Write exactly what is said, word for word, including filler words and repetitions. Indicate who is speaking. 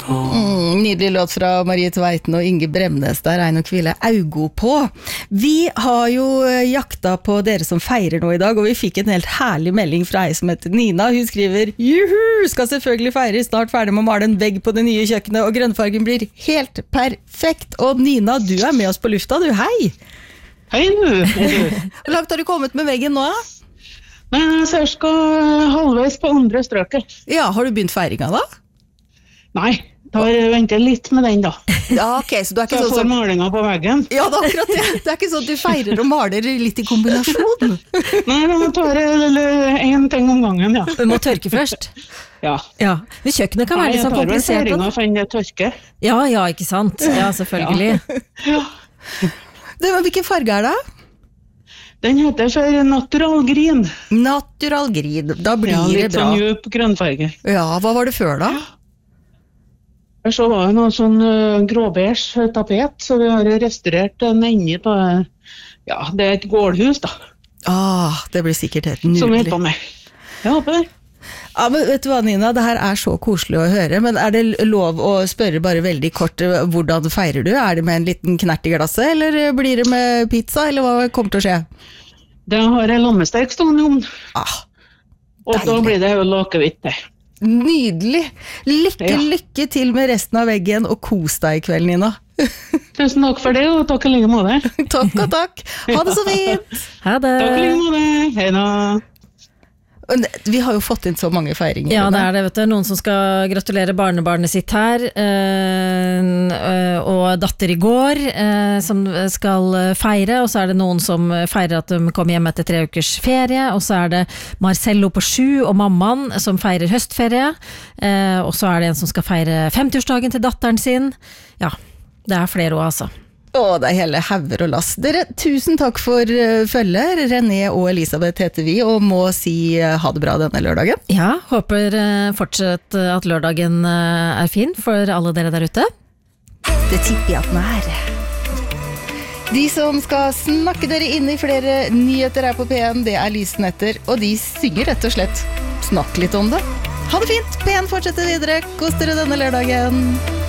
Speaker 1: Mm, nydelig låt fra Marie Tveiten og Inge Bremnes der er noe hvile augo på. Vi har jo jakta på dere som feirer nå i dag, og vi fikk en helt herlig melding fra ei som heter Nina. Hun skriver, juhu, skal selvfølgelig feire, snart ferdig med å male en vegg på det nye kjøkkenet, og grønnfargen blir helt perfekt. Og Nina, du er med oss på lufta, du, hei!
Speaker 2: Hei du!
Speaker 1: Hvor langt har du kommet med veggen nå?
Speaker 2: Nei, så jeg skal halvveis på andre strøket.
Speaker 1: Ja, har du begynt feiringa da?
Speaker 2: Nei, da venter jeg litt med den da.
Speaker 1: Ja, ok, så du er ikke
Speaker 2: så
Speaker 1: sånn
Speaker 2: får
Speaker 1: som...
Speaker 2: malinga på veggen.
Speaker 1: Ja, det er akkurat det. Det er ikke sånn at du feirer og maler litt i kombinasjon.
Speaker 2: Nei, da tar jeg en ting om gangen, ja.
Speaker 3: Du må tørke først.
Speaker 2: Ja.
Speaker 3: Ja, men kjøkkenet kan være litt sånn komplisert.
Speaker 2: Nei, jeg tar vel feiringa for en tørke.
Speaker 3: Ja, ja, ikke sant? Ja, selvfølgelig.
Speaker 2: Ja.
Speaker 1: Det, hvilken farge er det?
Speaker 2: Den heter for Natural Green.
Speaker 1: Natural Green, da blir
Speaker 2: Ja,
Speaker 1: det
Speaker 2: litt
Speaker 1: bra.
Speaker 2: sånn djup grønnfarge.
Speaker 1: Ja, hva var det før da?
Speaker 2: Så var det noe sånn uh, gråbeige tapet, så vi har restaurert den inni på, ja, det er et gårdhus da,
Speaker 1: Ah, det blir sikkert helt
Speaker 2: som vi
Speaker 1: nydelig.
Speaker 2: er på med. Jeg håper det.
Speaker 1: Ja, men vet du hva, Nina, det her er så koselig å høre, men er det lov å spørre bare veldig kort, hvordan feirer du? Er det med en liten knert i glasset, eller blir det med pizza, eller hva kommer til å skje?
Speaker 2: Det har jeg lammestek stående om,
Speaker 1: Ah,
Speaker 2: og da
Speaker 1: deilig.
Speaker 2: blir det jo lakevitt det.
Speaker 1: Nydelig! Lykke,
Speaker 2: Ja.
Speaker 1: lykke til med resten av veggen, og kos deg i kveld, Nina.
Speaker 2: Tusen takk for det, og takk i like måte.
Speaker 1: Takk og takk. Ha det så fint!
Speaker 3: Ha det!
Speaker 2: Takk i like måte. Hei da.
Speaker 1: Vi har jo fått inn så mange feiringer.
Speaker 3: Ja, det er det, vet du. Noen som skal gratulere barnebarnet sitt her, eh, og datter i går, eh, som skal feire, og så er det noen som feirer at de kommer hjem etter tre ukers ferie, og så er det Marcello på sju og mammaen som feirer høstferie, eh, og så er det en som skal feire femtiårsdagen til datteren sin. Ja, det er flere også, altså.
Speaker 1: Å, det er hele hauger og lass. Dere, tusen takk for uh, følger. René og Elisabeth heter vi, og må si uh, ha det bra denne lørdagen.
Speaker 3: Ja, håper eh, fortsatt at lørdagen eh, er fin for alle dere der ute.
Speaker 1: Det tipper jeg at den er. De som skal snakke dere inn i flere nyheter her på P en, det er Lysnetter, og de synger rett og slett. Snakk litt om det. Ha det fint, P en fortsetter videre. Kos dere denne lørdagen.